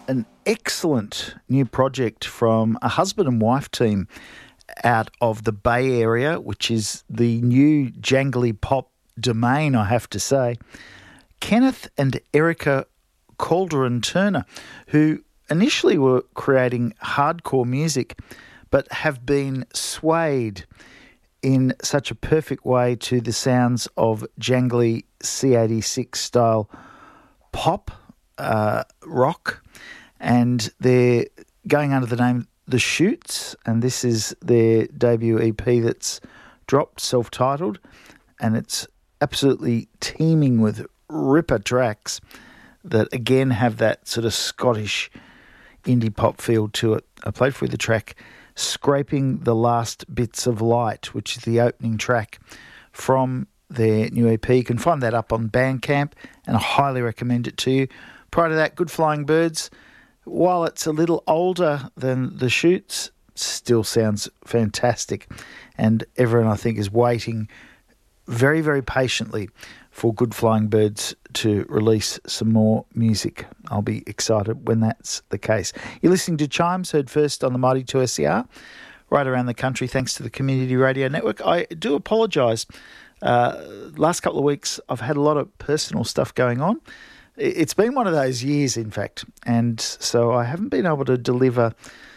an excellent new project from a husband and wife team out of the Bay Area, which is the new jangly pop domain, I have to say. Kenneth and Erica Calderon Turner, who initially were creating hardcore music but have been swayed in such a perfect way to the sounds of jangly C86 style pop, rock, and they're going under the name The Shoots, and this is their debut EP that's dropped, self-titled, and it's absolutely teeming with ripper tracks that again have that sort of Scottish indie pop feel to it. I played for you the track Scraping the Last Bits of Light, which is the opening track from their new EP. You can find that up on Bandcamp, and I highly recommend it to you. Prior to that, Good Flying Birds, while it's a little older than The Shoots, still sounds fantastic, and everyone I think is waiting very, very patiently for Good Flying Birds to release some more music. I'll be excited when that's the case. You're listening to Chimes, heard first on the Mighty 2SER, right around the country, thanks to the Community Radio Network. I do apologise. Last couple of weeks, I've had a lot of personal stuff going on. It's been one of those years, in fact, and so I haven't been able to deliver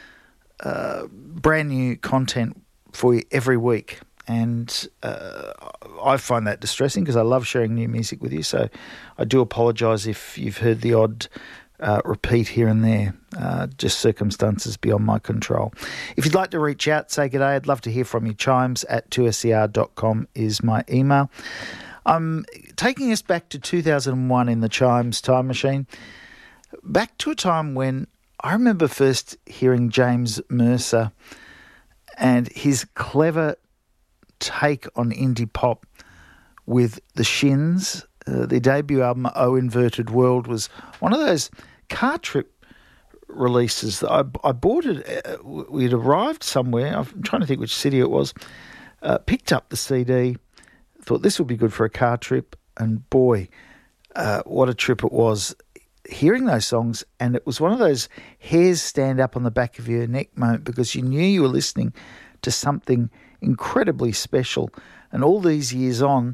brand new content for you every week. And I find that distressing because I love sharing new music with you. So I do apologise if you've heard the odd repeat here and there, just circumstances beyond my control. If you'd like to reach out, say g'day, I'd love to hear from you. chimes@2ser.com is my email. I'm taking us back to 2001 in the Chimes time machine, back to a time when I remember first hearing James Mercer and his clever take on indie pop with the Shins. Their debut album, Oh Inverted World, was one of those car trip releases that I bought it. We'd arrived somewhere, I'm trying to think which city it was, picked up the CD, thought this would be good for a car trip, and boy, what a trip it was hearing those songs. And it was one of those hairs stand up on the back of your neck moment because you knew you were listening to something incredibly special. And all these years on,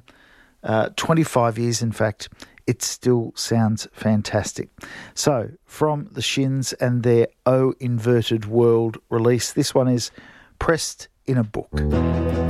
25 years in fact, it still sounds fantastic. So from the Shins and their Oh Inverted World release, this one is Pressed in a Book.